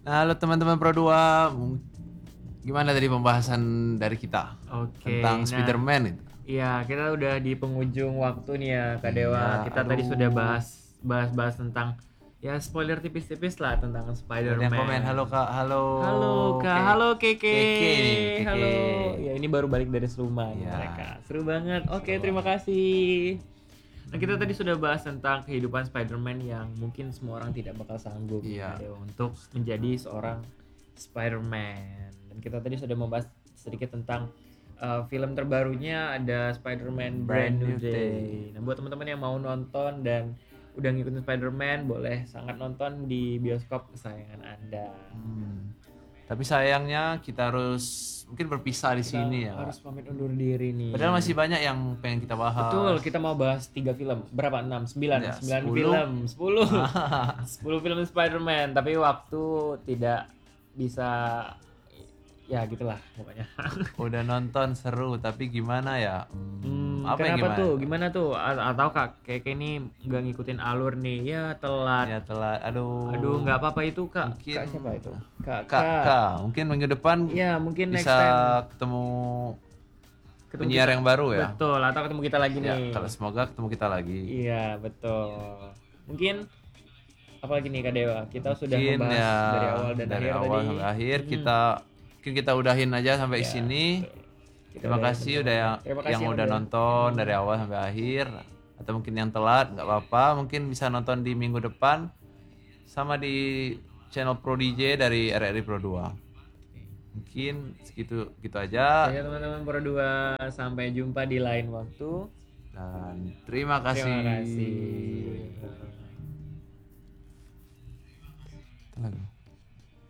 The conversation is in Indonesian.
Nah, halo teman-teman Pro 2. Gimana tadi pembahasan dari kita Oke, tentang nah, Spider-Man itu? iya kita udah di penghujung waktu nih ya Kak Iya, Dewa. Kita tadi sudah aduh. bahas tentang ya spoiler tipis-tipis lah tentang Ada yang komen, halo Spider-Man. Kak, halo Halo Kak, halo Keke. Keke nih, Keke. Halo. Ya ini baru balik dari Seruman Iya, mereka. Seru banget. seru Oke, terima banget. kasih. Nah, kita tadi sudah bahas tentang kehidupan Spider-Man yang mungkin semua orang tidak bakal sanggup nih Kak Iya, Dewa untuk menjadi seorang Spider-Man. Dan kita tadi sudah membahas sedikit tentang film terbarunya ada Spider-Man Brand brand New new day. Day. Nah, buat teman-teman yang mau nonton dan udah ngikutin Spider-Man, boleh sangat nonton di bioskop kesayangan Anda. Hmm. Tapi sayangnya kita harus mungkin berpisah di Kita sini ya, Kak. harus pamit undur diri Padahal nih. masih banyak yang pengen kita Betul, bahas. kita mau bahas 3 film. Berapa? 6, 9, Ya, 9 10. film, 10. 10 film Spider-Man, tapi waktu tidak bisa, ya gitulah pokoknya. Udah nonton seru, tapi gimana ya? Apa yang Kenapa gimana? tuh? Gimana tuh? Atau Kak, kayak ini nggak ngikutin alur nih. Ya telat. Ya telat. Aduh, Aduh. nggak apa-apa itu Kak. Mungkin Kak siapa itu? Kak, Kak, Kak. Kak, mungkin minggu depan Ya, mungkin bisa next time ketemu ketemu penyiar kita. yang baru ya. Betul, atau ketemu kita lagi Ya, nih. kalau semoga ketemu kita lagi. Iya, betul. Mungkin apalagi nih Kak Dewa, kita sudah Mungkin membahas ya dari awal dan dari akhir awal tadi. sampai akhir Mm-mm. kita mungkin kita udahin aja sampai Ya, sini. betul. Kita Terima udahin kasih sampai udah sana. Terima kasih yang yang udah udah. nonton dari awal sampai akhir. Atau mungkin yang telat nggak apa-apa, mungkin bisa nonton di minggu depan sama di channel Pro DJ dari RRI Pro 2. Mungkin segitu gitu aja. Oke teman-teman berdua, sampai jumpa di lain waktu. Dan terima Terima kasih. kasih.